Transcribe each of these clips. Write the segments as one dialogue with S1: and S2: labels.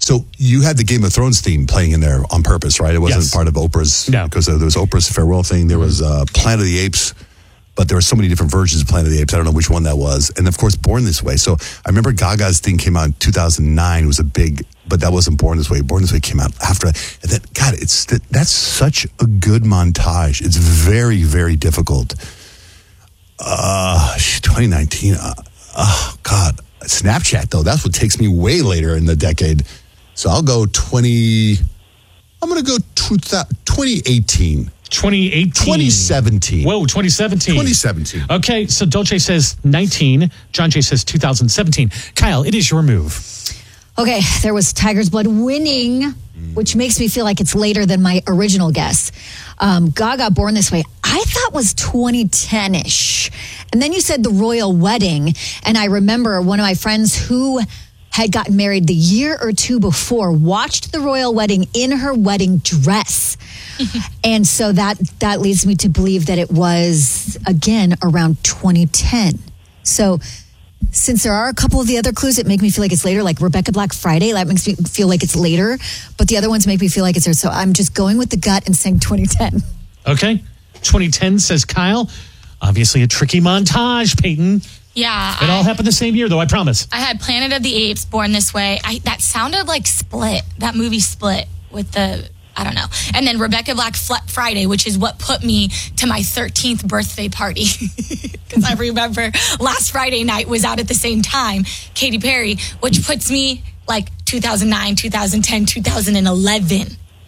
S1: So you had the Game of Thrones theme playing in there on purpose, right? It wasn't part of Oprah's.
S2: No.
S1: Because there was Oprah's farewell thing. There was Planet of the Apes. But there were so many different versions of Planet of the Apes. I don't know which one that was. And of course, Born This Way. So I remember Gaga's thing came out in 2009. It was a big, but that wasn't Born This Way. Born This Way came out after that. And then, God, that's such a good montage. It's very, very difficult. 2019. Oh, God. Snapchat, though, that's what takes me way later in the decade. So I'll go 2018. 2017.
S2: Whoa, 2017.
S1: 2017.
S2: Okay, so Dolce says 19. John Jay says 2017. Kyle, it is your move.
S3: Okay, there was Tiger's Blood winning, which makes me feel like it's later than my original guess. Gaga, Born This Way, I thought was 2010-ish. And then you said the royal wedding. And I remember one of my friends who had gotten married the year or two before, watched the royal wedding in her wedding dress. And so that leads me to believe that it was, again, around 2010. So since there are a couple of the other clues that make me feel like it's later, like Rebecca Black Friday, that makes me feel like it's later. But the other ones make me feel like it's there. So I'm just going with the gut and saying 2010.
S2: Okay. 2010 says Kyle. Obviously a tricky montage, Peyton.
S4: Yeah.
S2: It all happened the same year, though, I promise.
S4: I had Planet of the Apes, Born This Way. That sounded like Split, that movie Split with I don't know. And then Rebecca Black Friday, which is what put me to my 13th birthday party. Because I remember last Friday night was out at the same time, Katy Perry, which puts me like 2009, 2010, 2011.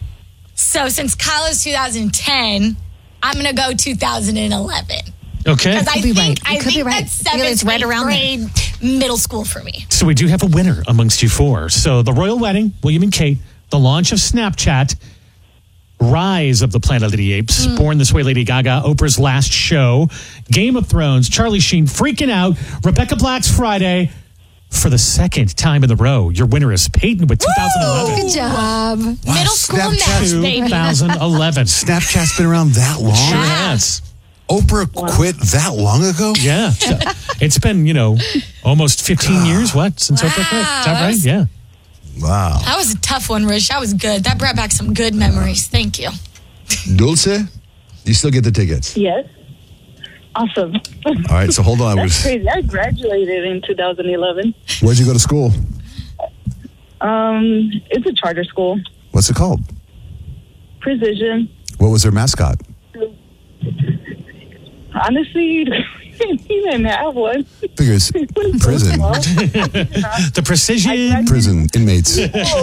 S4: So since Kyle is 2010, I'm going to go 2011.
S2: Okay.
S4: Because I think
S3: right.
S4: that's seventh
S3: right around
S4: grade middle school for me.
S2: So we do have a winner amongst you four. So the royal wedding, William and Kate, the launch of Snapchat, Rise of the Planet of the Apes, Born This Way, Lady Gaga, Oprah's Last Show, Game of Thrones, Charlie Sheen freaking out, Rebecca Black's Friday. For the second time in a row, your winner is Peyton with 2011.
S3: Good job.
S1: Wow,
S4: Middle school
S1: Snapchat.
S4: match, baby.
S2: 2011.
S1: Snapchat's been around that long?
S2: Sure has.
S1: Oprah quit that long ago?
S2: Yeah. So it's been, almost 15 years, since Oprah quit? Is that right? Yeah.
S1: Wow.
S4: That was a tough one, Rich. That was good. That brought back some good memories. Thank you.
S1: Dulce, you still get the tickets?
S5: Yes. Awesome.
S1: All right, so hold on.
S5: That's crazy. I graduated in 2011.
S1: Where'd you go to school?
S5: It's a charter school.
S1: What's it called?
S5: Precision.
S1: What was their mascot?
S5: Honestly, he didn't have one.
S1: Figures. Prison.
S2: The Precision.
S1: Prison inmates.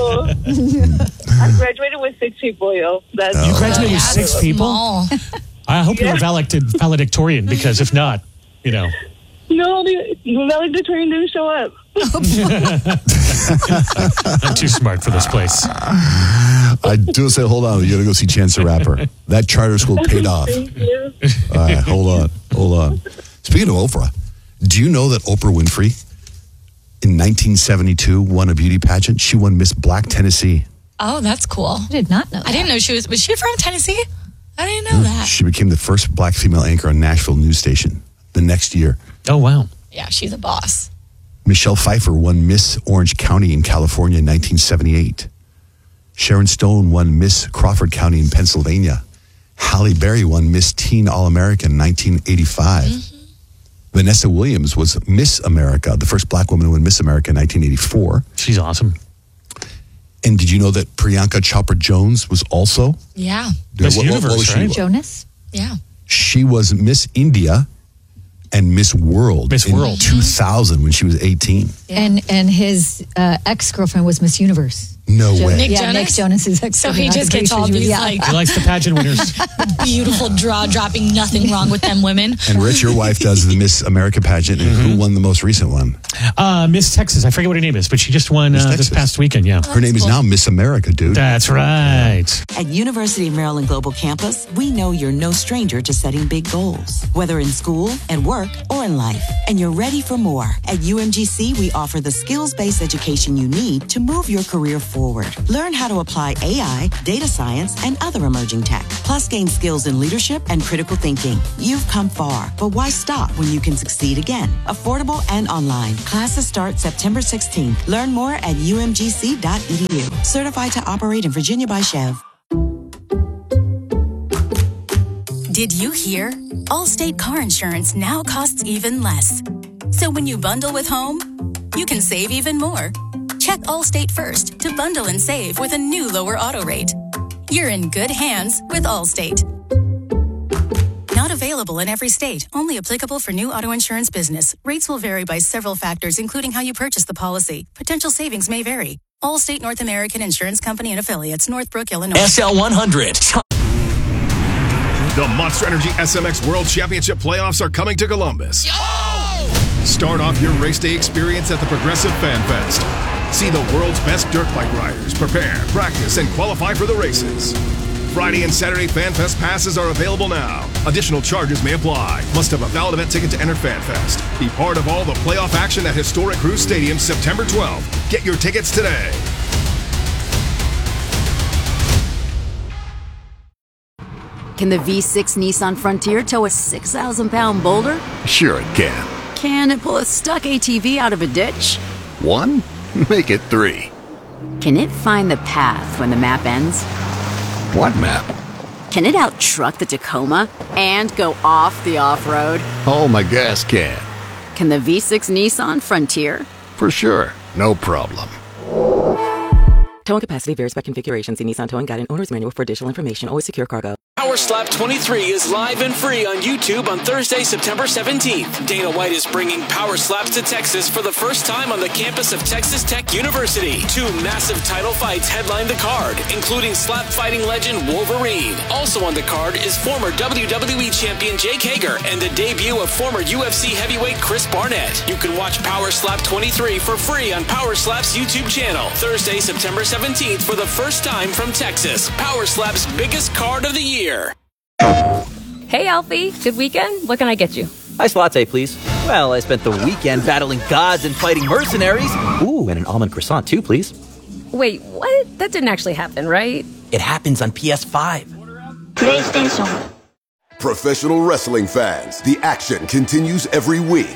S5: I graduated with 6 people, yo.
S2: You graduated with 6 people?
S4: Small.
S2: I hope you're a valedictorian, because if not,
S5: No, the valedictorian didn't show up.
S2: I'm too smart for this place.
S1: I do say, hold on. You got to go see Chance the Rapper. That charter school paid off.
S5: Thank you.
S1: All right, hold on. Speaking of Oprah, do you know that Oprah Winfrey in 1972 won a beauty pageant? She won Miss Black Tennessee.
S4: Oh, that's cool.
S3: I did not know that.
S4: I didn't know she was she from Tennessee? I didn't know that.
S1: She became the first black female anchor on Nashville news station the next year.
S2: Oh, wow.
S4: Yeah, she's a boss.
S1: Michelle Pfeiffer won Miss Orange County in California in 1978. Sharon Stone won Miss Crawford County in Pennsylvania. Halle Berry won Miss Teen All-American in 1985. Vanessa Williams was Miss America, the first black woman to win Miss America in 1984.
S2: She's awesome.
S1: And did you know that Priyanka Chopra Jones was also?
S4: Yeah.
S2: Miss Universe,
S1: was
S2: right?
S3: Jonas?
S4: Yeah.
S1: She was Miss India and Miss World in 2000 when she was 18.
S3: Yeah. And his ex-girlfriend was Miss Universe.
S1: No way.
S4: Nick
S3: Yeah,
S4: Jonas?
S3: Nick Jonas' ex.
S4: So he just gets all these
S2: He likes the pageant winners.
S4: beautiful dropping, nothing wrong with them women.
S1: And Rich, your wife does the Miss America pageant. And who won the most recent one?
S2: Miss Texas. I forget what her name is, but she just won this past weekend. Yeah.
S1: Her name is now Miss America, dude.
S2: That's right.
S6: At University of Maryland Global Campus, we know you're no stranger to setting big goals, whether in school, at work, or in life. And you're ready for more. At UMGC, we offer the skills-based education you need to move your career forward. forward. Learn how to apply AI, data science, and other emerging tech. Plus, gain skills in leadership and critical thinking. You've come far, but why stop when you can succeed again? Affordable and online. Classes start September 16th. Learn more at umgc.edu. Certified to operate in Virginia by Chev.
S7: Did you hear? Allstate car insurance now costs even less. So when you bundle with home, you can save even more. Check Allstate first to bundle and save with a new lower auto rate. You're in good hands with Allstate. Not available in every state. Only applicable for new auto insurance business. Rates will vary by several factors, including how you purchase the policy. Potential savings may vary. Allstate North American Insurance Company and Affiliates, Northbrook, Illinois.
S8: SL 100.
S9: The Monster Energy SMX World Championship playoffs are coming to Columbus. Start off your race day experience at the Progressive Fan Fest. See the world's best dirt bike riders prepare, practice, and qualify for the races. Friday and Saturday Fan Fest passes are available now. Additional charges may apply. Must have a valid event ticket to enter Fan Fest. Be part of all the playoff action at Historic Cruise Stadium September 12th. Get your tickets today.
S10: Can the V6 Nissan Frontier tow a 6,000-pound boulder?
S11: Sure it can.
S10: Can it pull a stuck ATV out of a ditch?
S11: 1? Make it 3.
S10: Can it find the path when the map ends?
S11: What map?
S10: Can it out-truck the Tacoma and go off the off-road?
S11: Oh, my gas can.
S10: Can the V6 Nissan Frontier?
S11: For sure. No problem.
S12: Towing capacity varies by configuration. See Nissan Towing Guide and Owner's Manual for additional information. Always secure cargo.
S8: Power Slap 23 is live and free on YouTube on Thursday, September 17th. Dana White is bringing Power Slaps to Texas for the first time on the campus of Texas Tech University. 2 massive title fights headline the card, including slap fighting legend Wolverine. Also on the card is former WWE champion Jake Hager and the debut of former UFC heavyweight Chris Barnett. You can watch Power Slap 23 for free on Power Slap's YouTube channel. Thursday, September 17th for the first time from Texas. Power Slap's biggest card of the year.
S13: Hey, Alfie. Good weekend? What can I get you?
S14: Iced latte, please. Well, I spent the weekend battling gods and fighting mercenaries. Ooh, and an almond croissant, too, please.
S13: Wait, what? That didn't actually happen, right?
S14: It happens on PS5.
S15: PlayStation. Professional wrestling fans, the action continues every week.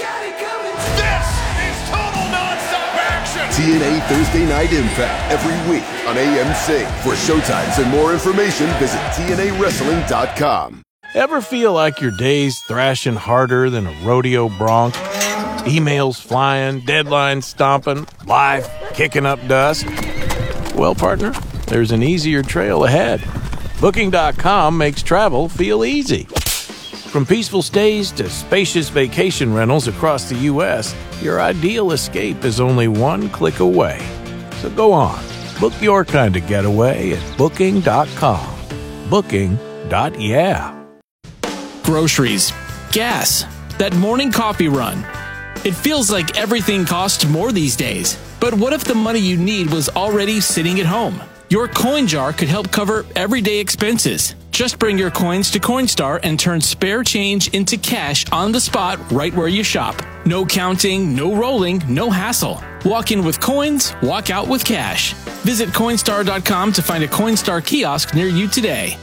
S15: TNA Thursday Night Impact every week on AMC. For showtimes and more information, visit TNAWrestling.com.
S16: Ever feel like your day's thrashing harder than a rodeo bronc? Emails flying, deadlines stomping, life kicking up dust? Well, partner, there's an easier trail ahead. Booking.com makes travel feel easy. From peaceful stays to spacious vacation rentals across the U.S., your ideal escape is only one click away. So go on, book your kind of getaway at Booking.com. Booking.yeah.
S17: Groceries, gas, that morning coffee run. It feels like everything costs more these days. But what if the money you need was already sitting at home? Your coin jar could help cover everyday expenses. Just bring your coins to Coinstar and turn spare change into cash on the spot right where you shop. No counting, no rolling, no hassle. Walk in with coins, walk out with cash. Visit Coinstar.com to find a Coinstar kiosk near you today.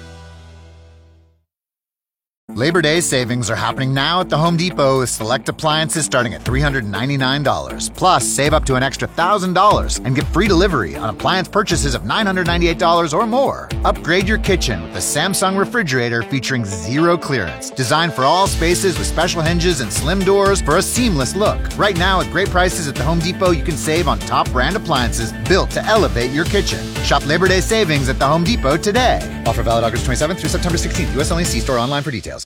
S18: Labor Day savings are happening now at the Home Depot with select appliances starting at $399. Plus, save up to an extra $1,000 and get free delivery on appliance purchases of $998 or more. Upgrade your kitchen with the Samsung refrigerator featuring zero clearance. Designed for all spaces with special hinges and slim doors for a seamless look. Right now, at great prices at the Home Depot, you can save on top brand appliances built to elevate your kitchen. Shop Labor Day savings at the Home Depot today. Offer valid August 27th through September 16th. U.S. only. See store online for details.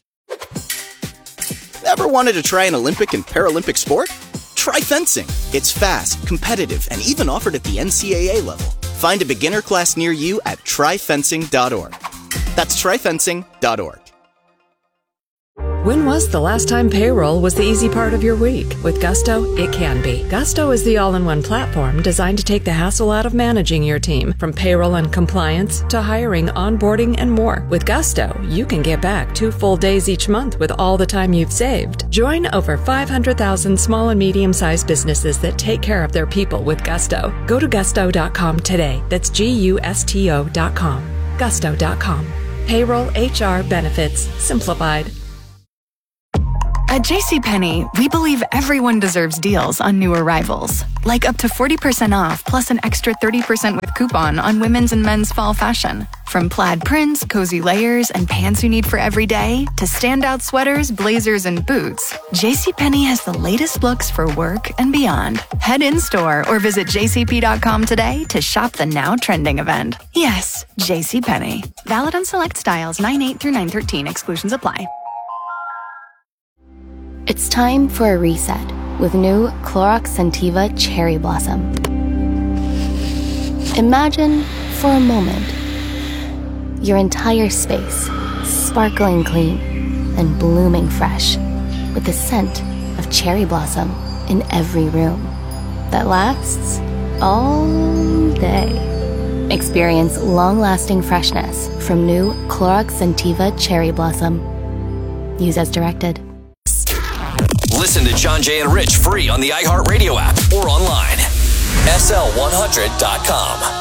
S19: Ever wanted to try an Olympic and Paralympic sport? Try fencing. It's fast, competitive, and even offered at the NCAA level. Find a beginner class near you at tryfencing.org. That's tryfencing.org.
S20: When was the last time payroll was the easy part of your week? With Gusto, it can be. Gusto is the all-in-one platform designed to take the hassle out of managing your team, from payroll and compliance to hiring, onboarding, and more. With Gusto, you can get back 2 full days each month with all the time you've saved. Join over 500,000 small and medium-sized businesses that take care of their people with Gusto. Go to gusto.com today. That's GUSTO.com. Gusto.com. Payroll, HR, benefits, simplified.
S21: At JCPenney, we believe everyone deserves deals on new arrivals. Like up to 40% off plus an extra 30% with coupon on women's and men's fall fashion. From plaid prints, cozy layers, and pants you need for every day, to standout sweaters, blazers, and boots, JCPenney has the latest looks for work and beyond. Head in-store or visit jcp.com today to shop the now trending event. Yes, JCPenney. Valid on select styles 9/8 through 9/13. Exclusions apply.
S22: It's time for a reset with new Clorox Scentiva Cherry Blossom. Imagine for a moment your entire space sparkling clean and blooming fresh with the scent of cherry blossom in every room that lasts all day. Experience long-lasting freshness from new Clorox Scentiva Cherry Blossom. Use as directed.
S23: Listen to John, Jay, and Rich free on the iHeartRadio app or online. SL100.com.